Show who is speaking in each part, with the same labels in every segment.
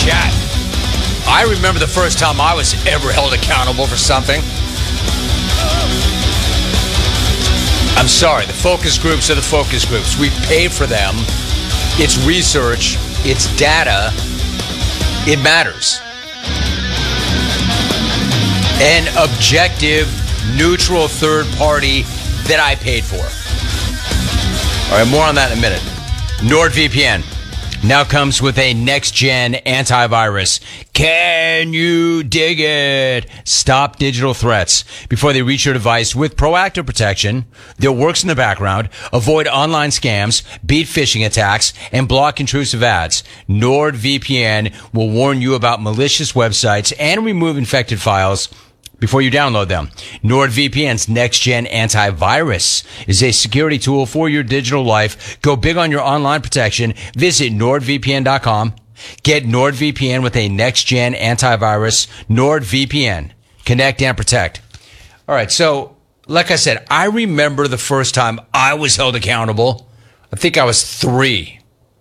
Speaker 1: chat. I remember the first time I was ever held accountable for something. I'm sorry, the focus groups are the focus groups. We pay for them. It's research. It's data. It matters. An objective, neutral third party that I paid for. All right, more on that in a minute. NordVPN now comes with a next-gen antivirus. Can you dig it? Stop digital threats before they reach your device with proactive protection that works in the background. Avoid online scams, beat phishing attacks, and block intrusive ads. NordVPN will warn you about malicious websites and remove infected files before you download them. NordVPN's next-gen antivirus is a security tool for your digital life. Go big on your online protection. Visit NordVPN.com. Get NordVPN with a next-gen antivirus. NordVPN. Connect and protect. All right, so like I said, I remember the first time I was held accountable. I think I was 3.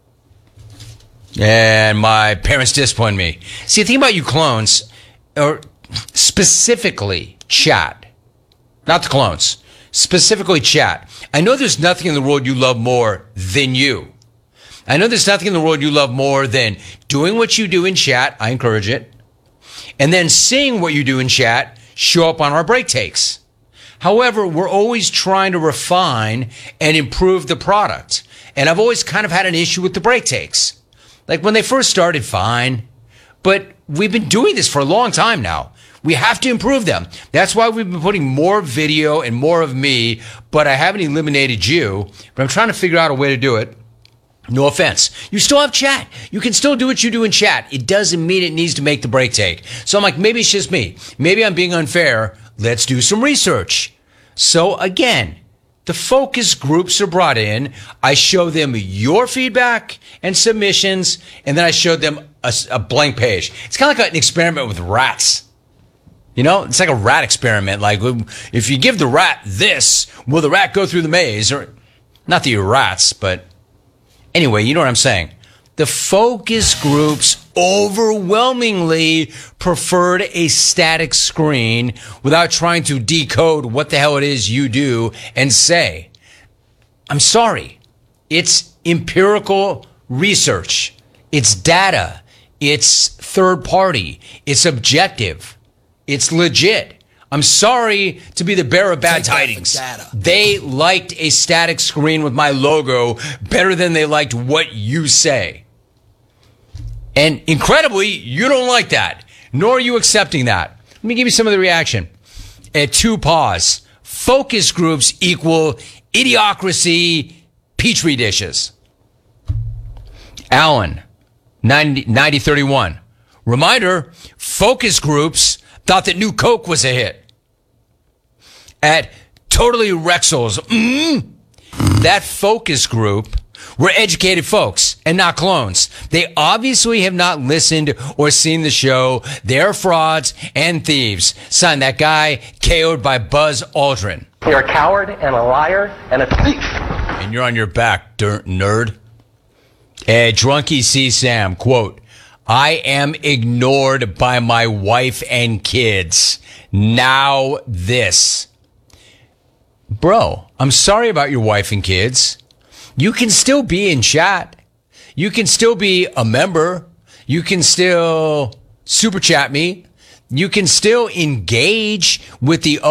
Speaker 1: And my parents disciplined me. See, the thing about you clones, or specifically chat, not the clones, specifically chat. I know there's nothing in the world you love more than you. I know there's nothing in the world you love more than doing what you do in chat. I encourage it. And then seeing what you do in chat show up on our break takes. However, we're always trying to refine and improve the product. And I've always kind of had an issue with the break takes. Like when they first started, fine. But we've been doing this for a long time now. We have to improve them. That's why we've been putting more video and more of me, but I haven't eliminated you. But I'm trying to figure out a way to do it. No offense. You still have chat. You can still do what you do in chat. It doesn't mean it needs to make the break take. So I'm like, maybe it's just me. Maybe I'm being unfair. Let's do some research. So again, the focus groups are brought in. I show them your feedback and submissions, and then I show them a blank page. It's kind of like an experiment with rats. You know, it's like a rat experiment. Like, if you give the rat this, will the rat go through the maze? Or not that you're rats, but anyway, you know what I'm saying. The focus groups overwhelmingly preferred a static screen without trying to decode what the hell it is you do and say. I'm sorry. It's empirical research. It's data. It's third party. It's objective. It's legit. I'm sorry to be the bearer of bad tidings. They liked a static screen with my logo better than they liked what you say. And incredibly, you don't like that, nor are you accepting that. Let me give you some of the reaction. At 2 paws, focus groups equal idiocracy petri dishes. Alan, 9031. Reminder, focus groups thought that New Coke was a hit. At Totally Rexels, that focus group were educated folks and not clones. They obviously have not listened or seen the show. They're frauds and thieves. Son, that guy KO'd by Buzz Aldrin.
Speaker 2: You're a coward and a liar and a thief.
Speaker 1: And you're on your back, nerd. Drunky C. Sam, quote, I am ignored by my wife and kids. Now this. Bro, I'm sorry about your wife and kids. You can still be in chat. You can still be a member. You can still super chat me. You can still engage with the